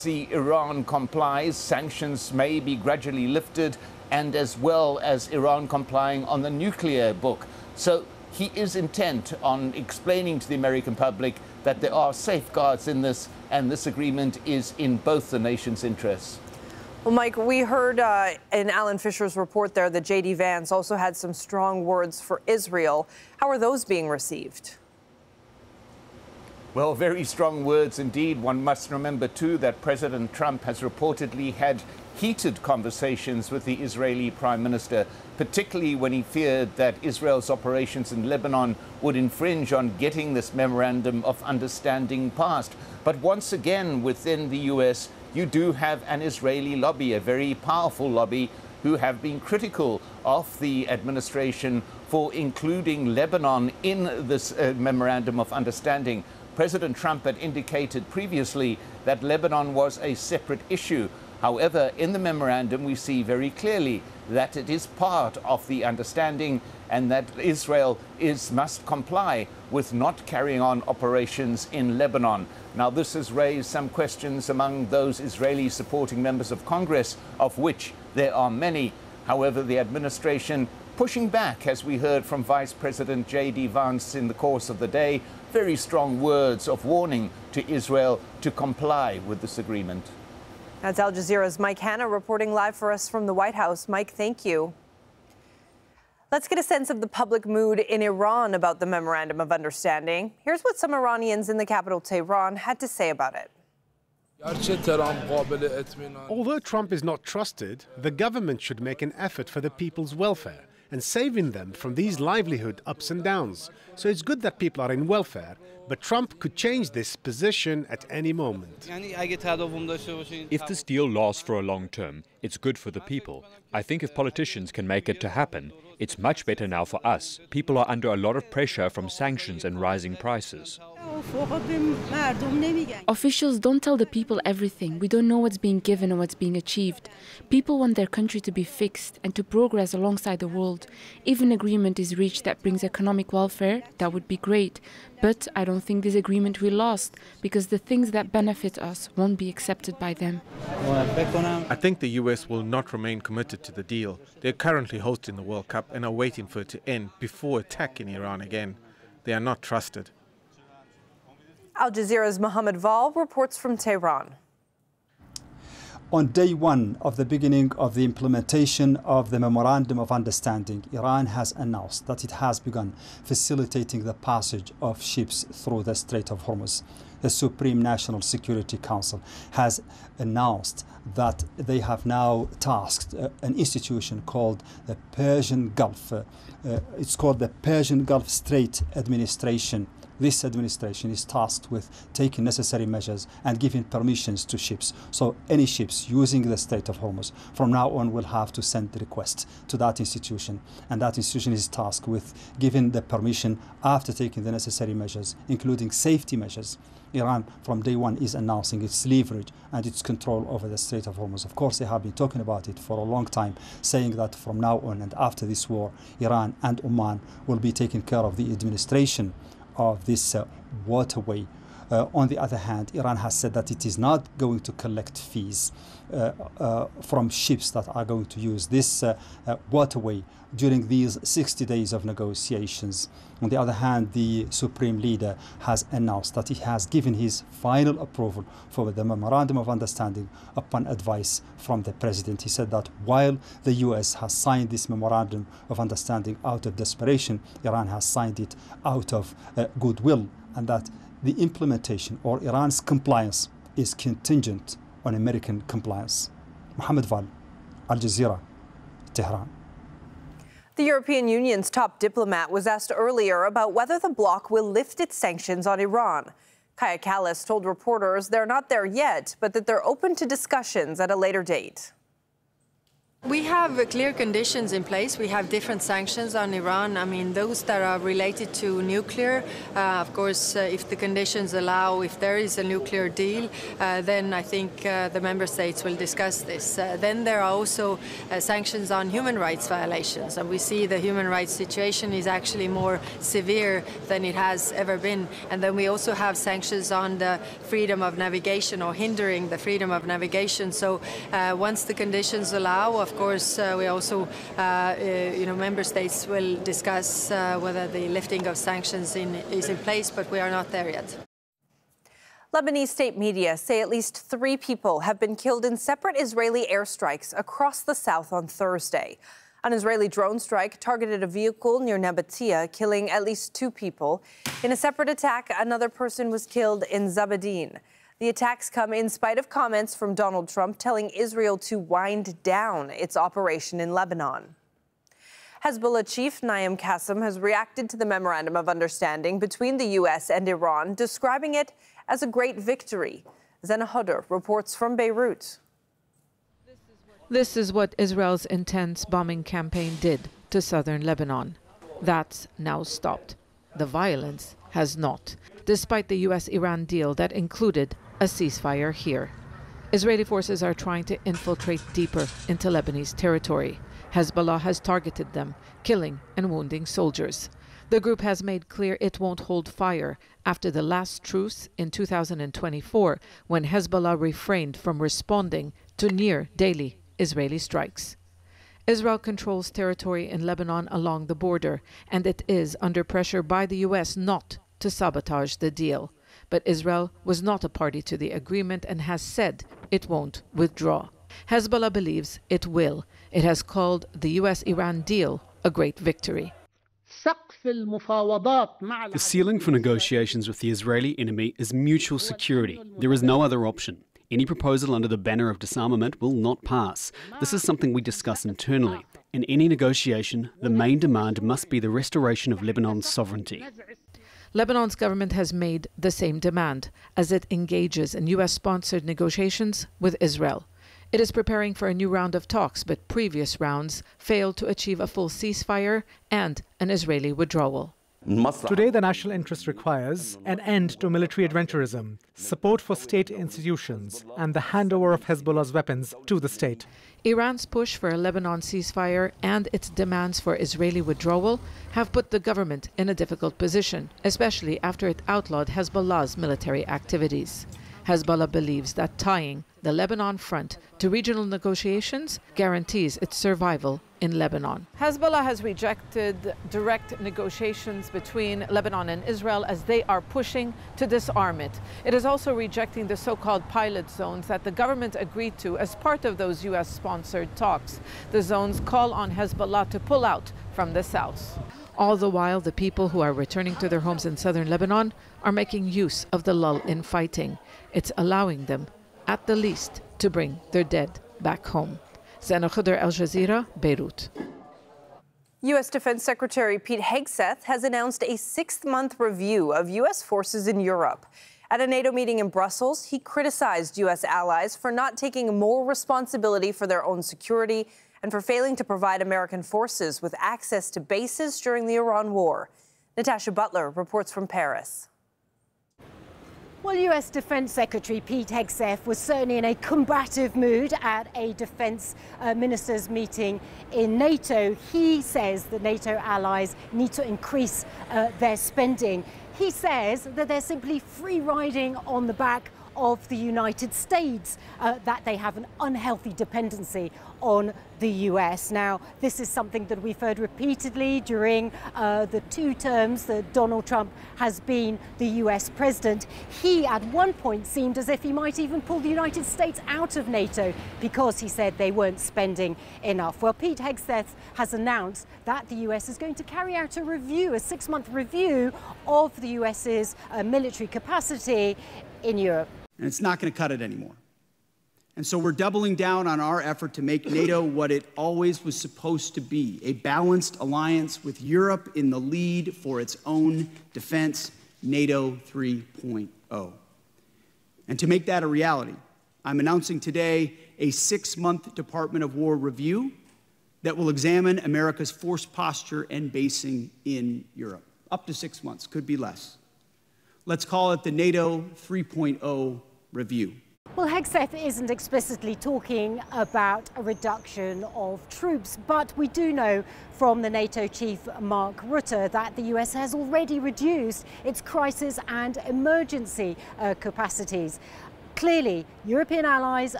Iran complies, sanctions may be gradually lifted, and as well as Iran complying on the nuclear book. So he is intent on explaining to the American public that there are safeguards in this, and this agreement is in both the nation's interests. Well, Mike, we heard in Alan Fisher's report there that J.D. Vance also had some strong words for Israel. How are those being received? Well, very strong words indeed. One must remember, too, that President Trump has reportedly had heated conversations with the Israeli Prime Minister, particularly when he feared that Israel's operations in Lebanon would infringe on getting this memorandum of understanding passed. But once again, within the U.S., you do have an Israeli lobby, a very powerful lobby, who have been critical of the administration for including Lebanon in this memorandum of understanding. President Trump had indicated previously that Lebanon was a separate issue. However, in the memorandum, we see very clearly that it is part of the understanding and that Israel must comply with not carrying on operations in Lebanon. Now, this has raised some questions among those Israeli supporting members of Congress, of which there are many. However, the administration pushing back, as we heard from Vice President J.D. Vance in the course of the day, very strong words of warning to Israel to comply with this agreement. That's Al Jazeera's Mike Hanna reporting live for us from the White House. Mike, thank you. Let's get a sense of the public mood in Iran about the Memorandum of Understanding. Here's what some Iranians in the capital, Tehran, had to say about it. Although Trump is not trusted, the government should make an effort for the people's welfare and saving them from these livelihood ups and downs. So it's good that people are in welfare, but Trump could change this position at any moment. If this deal lasts for a long term, it's good for the people. I think if politicians can make it to happen, it's much better now for us. People are under a lot of pressure from sanctions and rising prices. Officials don't tell the people everything. We don't know what's being given or what's being achieved. People want their country to be fixed and to progress alongside the world. If an agreement is reached that brings economic welfare, that would be great. But I don't think this agreement will last, because the things that benefit us won't be accepted by them. I think the US will not remain committed to the deal. They're currently hosting the World Cup and are waiting for it to end before attacking Iran again. They are not trusted. Al Jazeera's Mohammed Val reports from Tehran. On day one of the beginning of the implementation of the Memorandum of Understanding, Iran has announced that it has begun facilitating the passage of ships through the Strait of Hormuz. The Supreme National Security Council has announced that they have now tasked an institution called the Persian Gulf. It's called the Persian Gulf Strait Administration. This administration is tasked with taking necessary measures and giving permissions to ships. So any ships using the Strait of Hormuz from now on will have to send the request to that institution. And that institution is tasked with giving the permission after taking the necessary measures, including safety measures. Iran from day one is announcing its leverage and its control over the Strait of Hormuz. Of course, they have been talking about it for a long time, saying that from now on and after this war, Iran and Oman will be taking care of the administration of this waterway. On the other hand, Iran has said that it is not going to collect fees from ships that are going to use this waterway during these 60 days of negotiations. On the other hand, the Supreme Leader has announced that he has given his final approval for the Memorandum of Understanding upon advice from the President. He said that while the US has signed this Memorandum of Understanding out of desperation, Iran has signed it out of goodwill, and that the implementation or Iran's compliance is contingent on American compliance. Mohammed Val, Al Jazeera, Tehran. The European Union's top diplomat was asked earlier about whether the bloc will lift its sanctions on Iran. Kaja Kallas told reporters they're not there yet, but that they're open to discussions at a later date. We have clear conditions in place. We have different sanctions on Iran. I mean, those that are related to nuclear, of course, if the conditions allow, if there is a nuclear deal, then I think the member states will discuss this. Then there are also sanctions on human rights violations, and we see the human rights situation is actually more severe than it has ever been. And then we also have sanctions on the freedom of navigation or hindering the freedom of navigation. So once the conditions allow, of course, we also, member states will discuss whether the lifting of sanctions is in place, but we are not there yet. Lebanese state media say at least 3 people have been killed in separate Israeli airstrikes across the south on Thursday. An Israeli drone strike targeted a vehicle near Nabatea, killing at least 2 people. In a separate attack, another person was killed in Zabadin. The attacks come in spite of comments from Donald Trump telling Israel to wind down its operation in Lebanon. Hezbollah chief Naim Qassem has reacted to the memorandum of understanding between the U.S. and Iran, describing it as a great victory. Zena Hodder reports from Beirut. This is what Israel's intense bombing campaign did to southern Lebanon. That's now stopped. The violence has not, despite the U.S.-Iran deal that included a ceasefire here. Israeli forces are trying to infiltrate deeper into Lebanese territory. Hezbollah has targeted them, killing and wounding soldiers. The group has made clear it won't hold fire after the last truce in 2024, when Hezbollah refrained from responding to near-daily Israeli strikes. Israel controls territory in Lebanon along the border, and it is under pressure by the U.S. not to sabotage the deal. But Israel was not a party to the agreement and has said it won't withdraw. Hezbollah believes it will. It has called the U.S.-Iran deal a great victory. The ceiling for negotiations with the Israeli enemy is mutual security. There is no other option. Any proposal under the banner of disarmament will not pass. This is something we discuss internally. In any negotiation, the main demand must be the restoration of Lebanon's sovereignty. Lebanon's government has made the same demand as it engages in U.S.-sponsored negotiations with Israel. It is preparing for a new round of talks, but previous rounds failed to achieve a full ceasefire and an Israeli withdrawal. Today, the national interest requires an end to military adventurism, support for state institutions, and the handover of Hezbollah's weapons to the state. Iran's push for a Lebanon ceasefire and its demands for Israeli withdrawal have put the government in a difficult position, especially after it outlawed Hezbollah's military activities. Hezbollah believes that tying the Lebanon front to regional negotiations guarantees its survival in Lebanon. Hezbollah has rejected direct negotiations between Lebanon and Israel as they are pushing to disarm it. It is also rejecting the so-called pilot zones that the government agreed to as part of those U.S.-sponsored talks. The zones call on Hezbollah to pull out from the south. All the while, the people who are returning to their homes in southern Lebanon are making use of the lull in fighting. It's allowing them, at the least, to bring their dead back home. Zena Hodder, Al Jazeera, Beirut. U.S. Defense Secretary Pete Hegseth has announced a 6-month review of U.S. forces in Europe. At a NATO meeting in Brussels, he criticized U.S. allies for not taking more responsibility for their own security and for failing to provide American forces with access to bases during the Iran war. Natasha Butler reports from Paris. Well, U.S. Defense Secretary Pete Hegseth was certainly in a combative mood at a defense ministers' meeting in NATO. He says that NATO allies need to increase their spending. He says that they're simply free riding on the back of the United States, that they have an unhealthy dependency on the US. Now, this is something that we've heard repeatedly during the 2 terms that Donald Trump has been the US president. He, at one point, seemed as if he might even pull the United States out of NATO because he said they weren't spending enough. Well, Pete Hegseth has announced that the US is going to carry out a review, a 6-month review of the US's military capacity in Europe. And it's not going to cut it anymore. And so we're doubling down on our effort to make NATO what it always was supposed to be, a balanced alliance with Europe in the lead for its own defense, NATO 3.0. And to make that a reality, I'm announcing today a 6-month Department of War review that will examine America's force posture and basing in Europe. Up to 6 months, could be less. Let's call it the NATO 3.0 review. Well, Hegseth isn't explicitly talking about a reduction of troops, but we do know from the NATO chief Mark Rutte that the US has already reduced its crisis and emergency capacities. Clearly, European allies